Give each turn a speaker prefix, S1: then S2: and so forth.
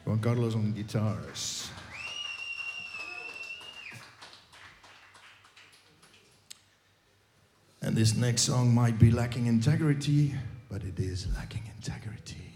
S1: Juan Carlos on guitars. And this next song might be lacking integrity, but it is lacking integrity.